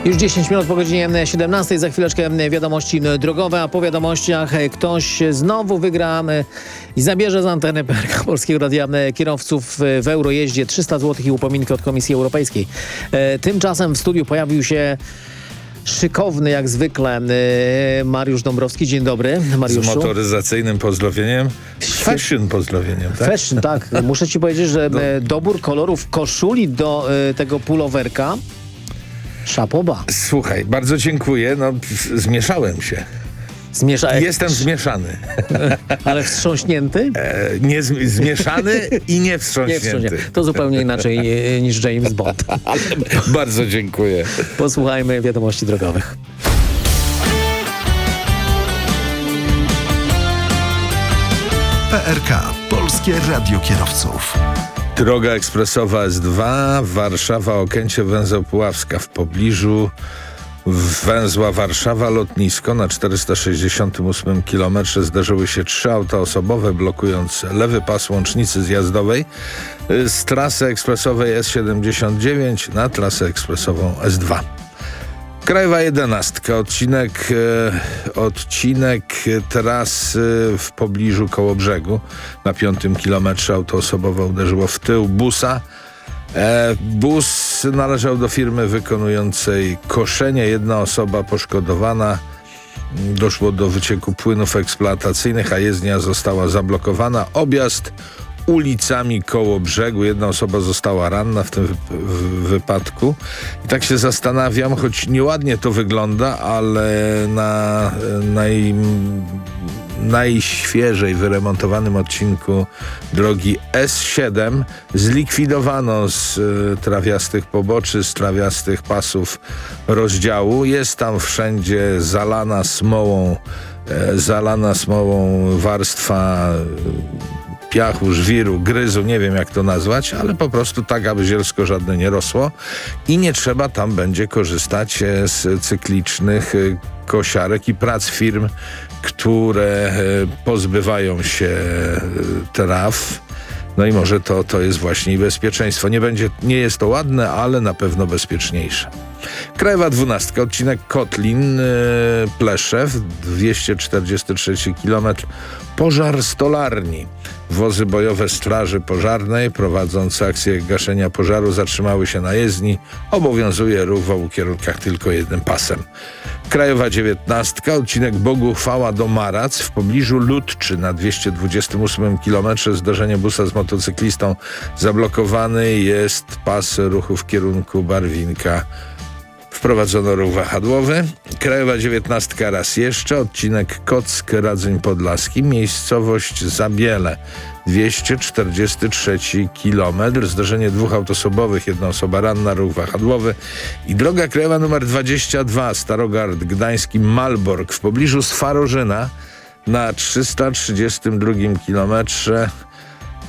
Już 10 minut po godzinie 17. Za chwileczkę wiadomości drogowe, a po wiadomościach ktoś znowu wygra i zabierze z anteny PRK Polskiego Radia kierowców w Eurojeździe 300 zł i upominki od Komisji Europejskiej. Tymczasem w studiu pojawił się szykowny jak zwykle Mariusz Dąbrowski. Dzień dobry, Mariuszu. Z motoryzacyjnym pozdrowieniem, fashion pozdrowieniem, tak? Fashion, tak. Muszę ci powiedzieć, że dobór kolorów koszuli do tego pulowerka, szapoba. Słuchaj, bardzo dziękuję. No, zmieszałem się. Jestem zmieszany. Ale wstrząśnięty? Zmieszany i nie wstrząśnięty. To zupełnie inaczej niż James Bond. Ale bardzo dziękuję. Posłuchajmy wiadomości drogowych. PRK, Polskie Radio Kierowców. Droga ekspresowa S2, Warszawa-Okęcie, węzeł Puławska. W pobliżu węzła Warszawa-Lotnisko na 468 km zdarzyły się 3 auta osobowe, blokując lewy pas łącznicy zjazdowej z trasy ekspresowej S79 na trasę ekspresową S2. Krajowa 11, odcinek trasy w pobliżu Kołobrzegu. Na 5 kilometrze auto osobowe uderzyło w tył busa. Bus należał do firmy wykonującej koszenie. Jedna osoba poszkodowana. Doszło do wycieku płynów eksploatacyjnych, a jezdnia została zablokowana. Objazd ulicami Kołobrzegu. Jedna osoba została ranna w tym wypadku. I tak się zastanawiam, choć nieładnie to wygląda, ale na najświeżej wyremontowanym odcinku drogi S7 zlikwidowano z trawiastych poboczy, z trawiastych pasów rozdziału. Jest tam wszędzie zalana smołą warstwa piachu, żwiru, gryzu, nie wiem jak to nazwać, ale po prostu tak, aby zielsko żadne nie rosło i nie trzeba tam będzie korzystać z cyklicznych kosiarek i prac firm, które pozbywają się traw. No i może to jest właśnie bezpieczeństwo. Nie jest to ładne, ale na pewno bezpieczniejsze. Krajowa 12, odcinek Kotlin-Pleszew, 243 km. Pożar stolarni. Wozy bojowe Straży Pożarnej prowadzące akcję gaszenia pożaru zatrzymały się na jezdni. Obowiązuje ruch w obu kierunkach tylko jednym pasem. Krajowa 19, odcinek Boguchwała do Marac w pobliżu Ludczy na 228 km. Zdarzenie busa z motocyklistą. Zablokowany jest pas ruchu w kierunku Barwinka. Wprowadzono ruch wahadłowy. Krajowa 19 raz jeszcze, odcinek Kock-Radzyń Podlaski, miejscowość Zabiele, 243 km. Zdarzenie 2 aut osobowych, jedna osoba ranna, ruch wahadłowy. I droga krajowa nr 22, Starogard Gdański Malbork w pobliżu Swarorzyna na 332 km.